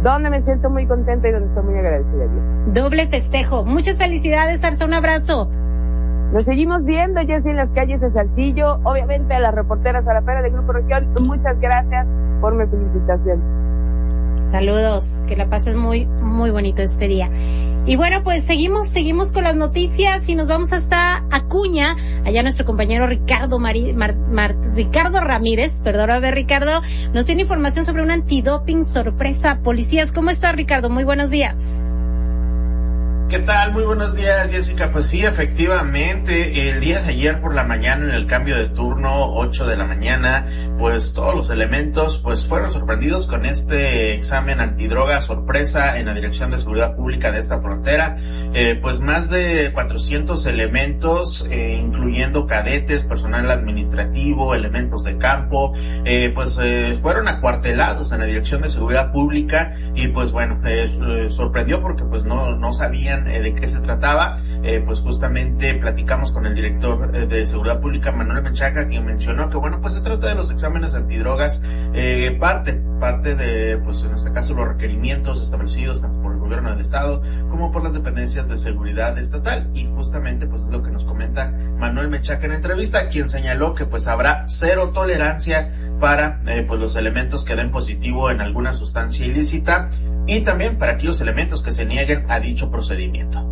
donde me siento muy contenta y donde estoy muy agradecida a Dios. Doble festejo. Muchas felicidades, Arza, un abrazo. Nos seguimos viendo, Jessy, en las calles de Saltillo. Obviamente a las reporteras, a la pera de Grupo Región, muchas gracias por mi felicitación. Saludos, que la pases muy, muy bonito este día. Y bueno, pues seguimos con las noticias y nos vamos hasta Acuña. Allá nuestro compañero Ricardo Ramírez, perdóname Ricardo, nos tiene información sobre un antidoping sorpresa. Policías, ¿cómo estás, Ricardo? Muy buenos días. ¿Qué tal? Muy buenos días, Jessica. Pues sí, efectivamente, el día de ayer por la mañana, en el cambio de turno, 8 de la mañana, pues todos los elementos pues fueron sorprendidos con este examen antidroga sorpresa en la Dirección de Seguridad Pública de esta frontera. Pues más de 400 elementos, incluyendo cadetes, personal administrativo, elementos de campo, fueron acuartelados en la Dirección de Seguridad Pública y pues bueno, sorprendió porque pues no sabían de qué se trataba. Pues justamente platicamos con el director de Seguridad Pública, Manuel Menchaca, quien mencionó que bueno, pues se trata de los exámenes antidrogas, parte de, pues en este caso, los requerimientos establecidos tanto por el gobierno del estado como por las dependencias de seguridad estatal, y justamente pues es lo que nos comenta Manuel Menchaca en entrevista, quien señaló que pues habrá cero tolerancia para pues los elementos que den positivo en alguna sustancia ilícita y también para aquellos elementos que se nieguen a dicho procedimiento.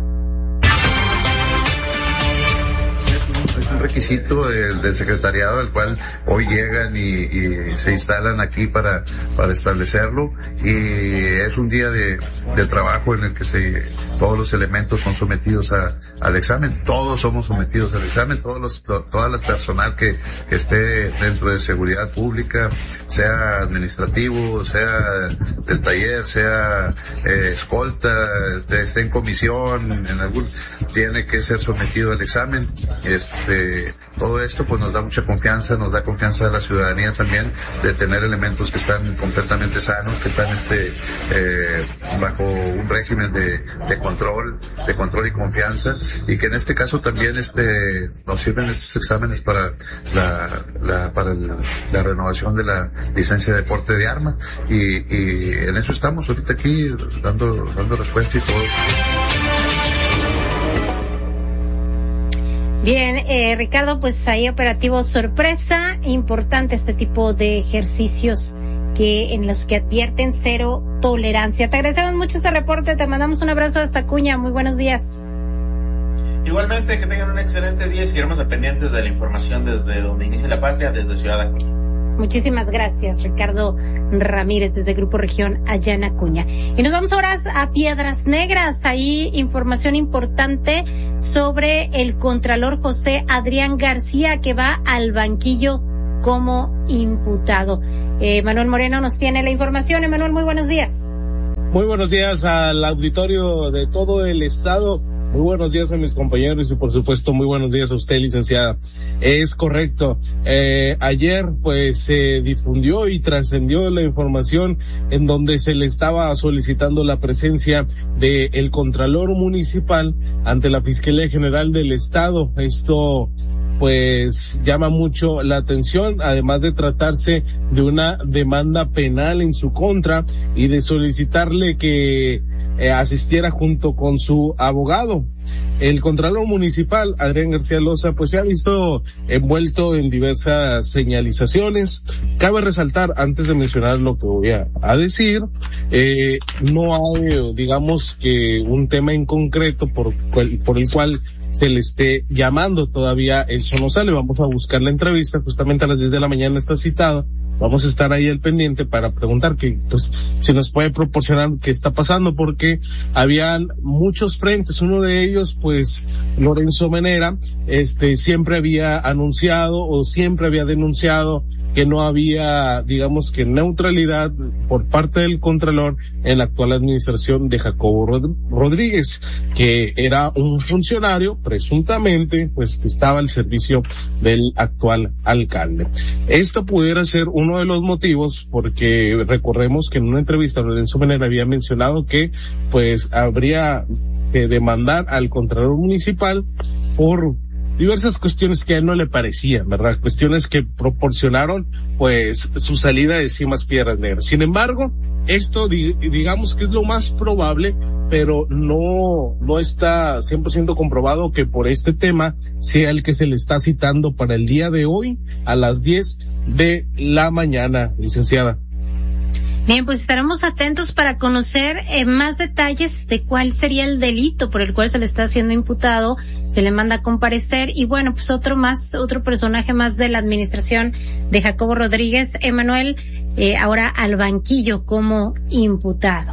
Es un requisito del secretariado, el cual hoy llegan y se instalan aquí para establecerlo, y es un día de trabajo en el que todos los elementos son sometidos al examen. Todos somos sometidos al examen, toda la personal que esté dentro de seguridad pública, sea administrativo, sea del taller, sea escolta, esté en comisión, tiene que ser sometido al examen. Todo esto pues nos da mucha confianza, nos da confianza a la ciudadanía también de tener elementos que están completamente sanos, que están bajo un régimen de control y confianza, y que en este caso también nos sirven estos exámenes para la renovación de la licencia de porte de arma, y en eso estamos ahorita aquí dando respuesta y todo. Bien, Ricardo, pues hay operativo sorpresa, importante este tipo de ejercicios en los que advierten cero tolerancia. Te agradecemos mucho este reporte, te mandamos un abrazo hasta Acuña, muy buenos días. Igualmente, que tengan un excelente día y seguiremos pendientes de la información desde donde inicia la patria, desde Ciudad Acuña. Muchísimas gracias, Ricardo Ramírez, desde Grupo Región, allá en Acuña. Y nos vamos ahora a Piedras Negras. Ahí información importante sobre el contralor José Adrián García, que va al banquillo como imputado. Manuel Moreno nos tiene la información. Manuel, muy buenos días. Muy buenos días al auditorio de todo el estado. Muy buenos días a mis compañeros y por supuesto muy buenos días a usted, licenciada. Es correcto. Ayer pues se difundió y trascendió la información en donde se le estaba solicitando la presencia del Contralor Municipal ante la Fiscalía General del Estado. Esto pues llama mucho la atención, además de tratarse de una demanda penal en su contra y de solicitarle que asistiera junto con su abogado. El Contralor Municipal, Adrián García Loza, pues se ha visto envuelto en diversas señalizaciones. Cabe resaltar, antes de mencionar lo que voy a decir, no hay, digamos que un tema en concreto por el cual se le esté llamando, todavía eso no sale. Vamos a buscar la entrevista, justamente a las 10 de la mañana está citada. Vamos a estar ahí al pendiente para preguntar pues, si nos puede proporcionar qué está pasando, porque habían muchos frentes. Uno de ellos, pues, Lorenzo Menera, siempre había anunciado o siempre había denunciado que no había, digamos que neutralidad por parte del Contralor en la actual administración de Jacobo Rodríguez, que era un funcionario, presuntamente, pues, que estaba al servicio del actual alcalde. Esto pudiera ser uno de los motivos, porque recordemos que en una entrevista Lorenzo Menera había mencionado que, pues, habría que demandar al Contralor Municipal por diversas cuestiones que a él no le parecían, ¿verdad? Cuestiones que proporcionaron, pues, su salida de Cimas Piedras Negras. Sin embargo, esto, digamos que es lo más probable, pero no está 100% comprobado que por este tema sea el que se le está citando para el día de hoy a las 10 de la mañana, licenciada. Bien, pues estaremos atentos para conocer más detalles de cuál sería el delito por el cual se le está siendo imputado, se le manda a comparecer y bueno, pues otro personaje más de la administración de Jacobo Rodríguez, Emanuel, ahora al banquillo como imputado.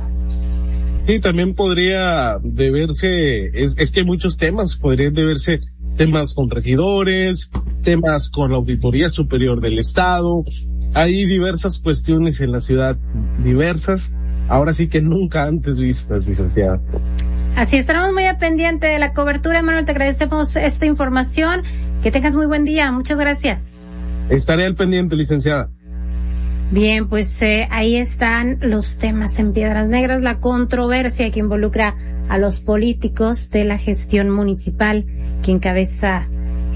Sí, también podría deberse, es que hay muchos temas, podrían deberse temas con regidores, temas con la Auditoría Superior del Estado. Hay diversas cuestiones en la ciudad, diversas, ahora sí que nunca antes vistas, licenciada. Así estaremos muy al pendiente de la cobertura, Manuel, te agradecemos esta información, que tengas muy buen día, muchas gracias. Estaré al pendiente, licenciada. Bien, pues ahí están los temas en Piedras Negras, la controversia que involucra a los políticos de la gestión municipal que encabeza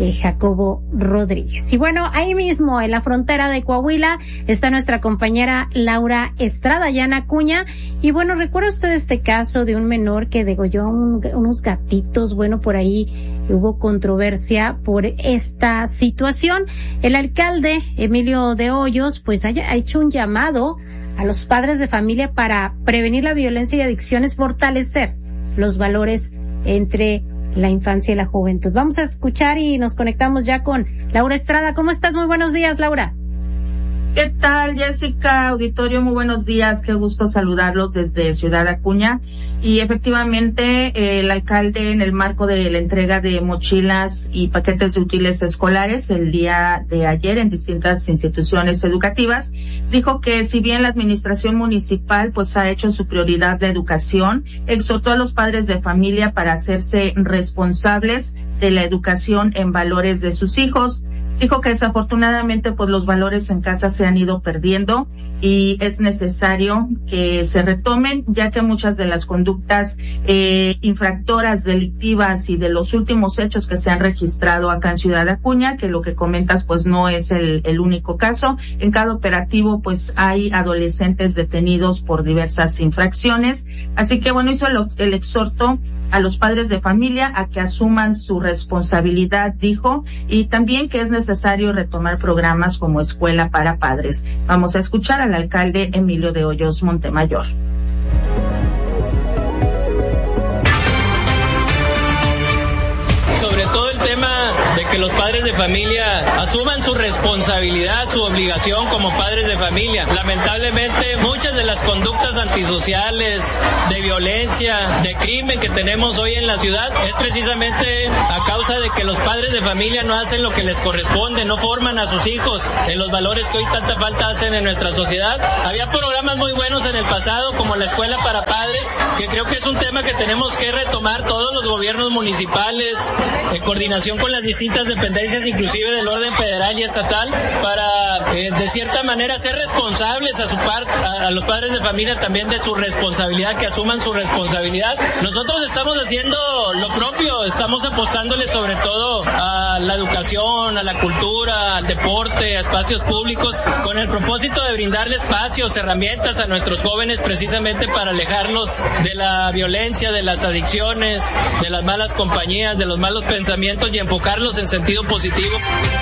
Jacobo Rodríguez. Y bueno, ahí mismo en la frontera de Coahuila está nuestra compañera Laura Estrada, Yana Acuña. Y bueno, ¿recuerda usted este caso de un menor que degolló unos gatitos? Bueno, por ahí hubo controversia por esta situación. El alcalde Emilio de Hoyos pues ha hecho un llamado a los padres de familia para prevenir la violencia y adicciones, fortalecer los valores entre la infancia y la juventud. Vamos a escuchar y nos conectamos ya con Laura Estrada. ¿Cómo estás? Muy buenos días, Laura. ¿Qué tal, Jessica? Auditorio, muy buenos días. Qué gusto saludarlos desde Ciudad Acuña. Y efectivamente, el alcalde, en el marco de la entrega de mochilas y paquetes de útiles escolares el día de ayer en distintas instituciones educativas, dijo que si bien la administración municipal pues ha hecho su prioridad la educación, exhortó a los padres de familia para hacerse responsables de la educación en valores de sus hijos. Dijo que desafortunadamente pues los valores en casa se han ido perdiendo y es necesario que se retomen, ya que muchas de las conductas infractoras delictivas y de los últimos hechos que se han registrado acá en Ciudad Acuña, que lo que comentas pues no es el único caso. En cada operativo pues hay adolescentes detenidos por diversas infracciones. Así que bueno, hizo el exhorto a los padres de familia a que asuman su responsabilidad, dijo, y también que es necesario retomar programas como Escuela para Padres. Vamos a escuchar al alcalde Emilio de Hoyos Montemayor. Sobre todo el tema de que los padres de familia asuman su responsabilidad, su obligación como padres de familia. Lamentablemente, muchas de las conductas antisociales, de violencia, de crimen que tenemos hoy en la ciudad es precisamente a causa de que los padres de familia no hacen lo que les corresponde, no forman a sus hijos en los valores que hoy tanta falta hacen en nuestra sociedad. Había programas muy buenos en el pasado, como la Escuela para Padres, que creo que es un tema que tenemos que retomar todos los gobiernos municipales, en coordinación con las distintas dependencias, inclusive del orden federal y estatal, para de cierta manera ser responsables a los padres de familia también de su responsabilidad, que asuman su responsabilidad. Nosotros estamos haciendo lo propio, estamos apostándole sobre todo a la educación, a la cultura, al deporte, a espacios públicos, con el propósito de brindarle espacios, herramientas a nuestros jóvenes precisamente para alejarlos de la violencia, de las adicciones, de las malas compañías, de los malos pensamientos y enfocarlos en sentido positivo.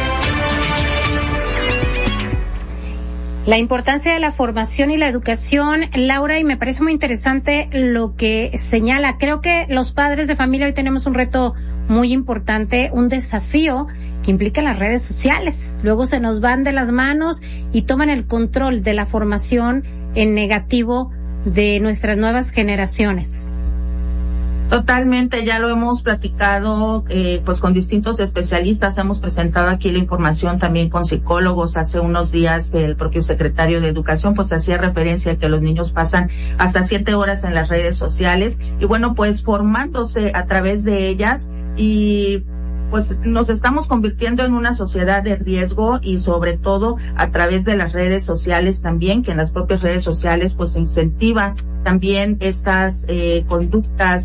La importancia de la formación y la educación, Laura, y me parece muy interesante lo que señala. Creo que los padres de familia hoy tenemos un reto muy importante, un desafío que implica las redes sociales. Luego se nos van de las manos y toman el control de la formación en negativo de nuestras nuevas generaciones. Totalmente, ya lo hemos platicado pues con distintos especialistas, hemos presentado aquí la información también con psicólogos. Hace unos días el propio secretario de Educación pues hacía referencia a que los niños pasan hasta 7 horas en las redes sociales y bueno, pues formándose a través de ellas y pues nos estamos convirtiendo en una sociedad de riesgo y sobre todo a través de las redes sociales también, que en las propias redes sociales pues se incentivan también estas conductas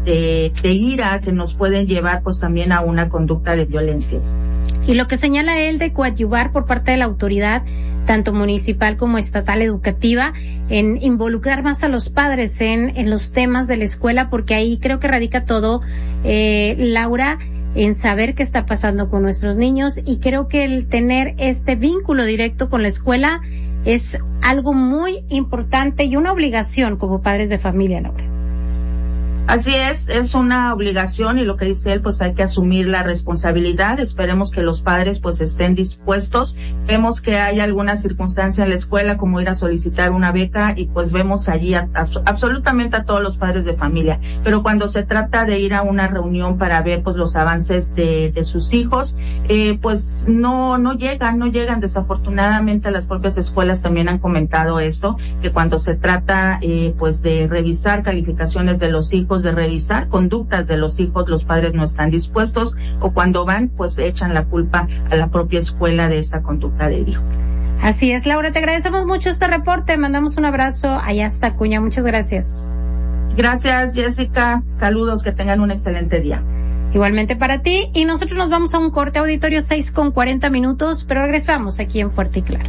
de ira que nos pueden llevar pues también a una conducta de violencia. Y lo que señala él de coadyuvar por parte de la autoridad, tanto municipal como estatal educativa, en involucrar más a los padres en los temas de la escuela, porque ahí creo que radica todo, Laura, en saber qué está pasando con nuestros niños, y creo que el tener este vínculo directo con la escuela es algo muy importante y una obligación como padres de familia, Laura. Así es una obligación, y lo que dice él, pues hay que asumir la responsabilidad. Esperemos que los padres pues estén dispuestos. Vemos que hay alguna circunstancia en la escuela, como ir a solicitar una beca, y pues vemos allí absolutamente a todos los padres de familia. Pero cuando se trata de ir a una reunión para ver pues los avances de sus hijos, pues no llegan. Desafortunadamente las propias escuelas también han comentado esto, que cuando se trata pues de revisar calificaciones de los hijos, de revisar conductas de los hijos, los padres no están dispuestos, o cuando van pues echan la culpa a la propia escuela de esta conducta del hijo. Así es, Laura, te agradecemos mucho este reporte, mandamos un abrazo allá hasta Acuña, muchas gracias. Gracias, Jessica, saludos, que tengan un excelente día. Igualmente para ti, y nosotros nos vamos a un corte, auditorio 6:40, pero regresamos aquí en Fuerte y Claro.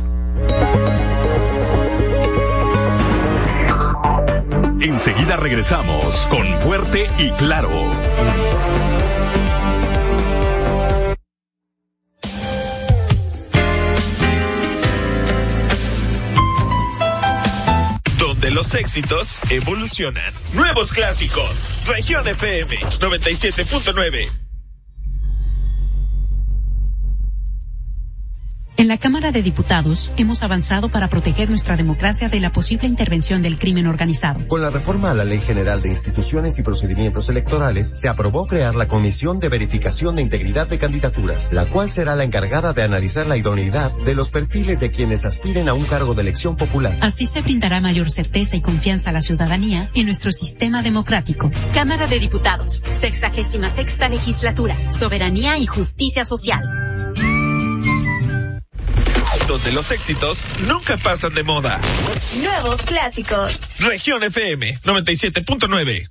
Enseguida regresamos con Fuerte y Claro. Donde los éxitos evolucionan. Nuevos clásicos. Región FM 97.9. En la Cámara de Diputados hemos avanzado para proteger nuestra democracia de la posible intervención del crimen organizado. Con la reforma a la Ley General de Instituciones y Procedimientos Electorales, se aprobó crear la Comisión de Verificación de Integridad de Candidaturas, la cual será la encargada de analizar la idoneidad de los perfiles de quienes aspiren a un cargo de elección popular. Así se brindará mayor certeza y confianza a la ciudadanía en nuestro sistema democrático. Cámara de Diputados, 66ª Legislatura, Soberanía y Justicia Social. Donde los éxitos nunca pasan de moda. Nuevos clásicos. Región FM 97.9.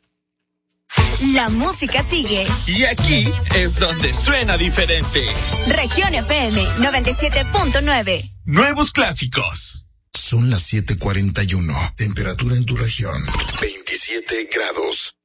La música sigue. Y aquí es donde suena diferente. Región FM 97.9. Nuevos clásicos. Son las 7:41. Temperatura en tu región, 27 grados.